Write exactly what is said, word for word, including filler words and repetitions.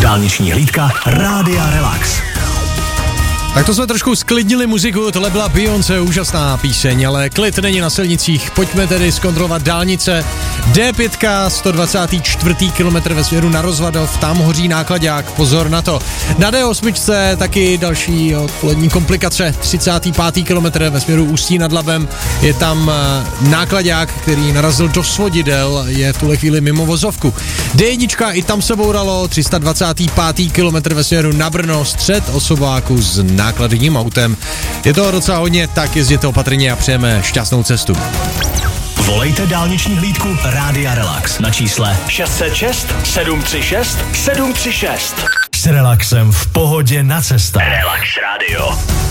Dálniční hlídka Rádia Relax. Tak to jsme trošku sklidnili muziku, tohle byla Beyoncé, úžasná píseň, ale klid není na silnicích, pojďme tedy zkontrolovat dálnice. D pět, sto dvacátý čtvrtý kilometr ve směru na Rozvadov, tam hoří náklaďák, pozor na to. Na D osm taky další odpolední komplikace, třicátý pátý kilometr ve směru Ústí nad Labem, je tam náklaďák, který narazil do svodidel, je v tuhle chvíli mimo vozovku. D jedna, i tam se bouralo, tři sta dvacátý pátý kilometr ve směru na Brno, střet osobáku s nákladním autem. Je to docela hodně, tak jezděte opatrně a přejeme šťastnou cestu. Volejte dálniční hlídku Rádia Relax na čísle šest set šest sedm tři šest sedm tři šest. S relaxem v pohodě na cestách. Relax Radio.